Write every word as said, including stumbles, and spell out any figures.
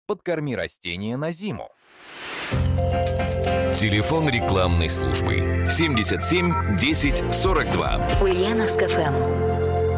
Подкорми растения на зиму. Телефон рекламной службы семьдесят семь десять сорок два. Ульяновск эф эм.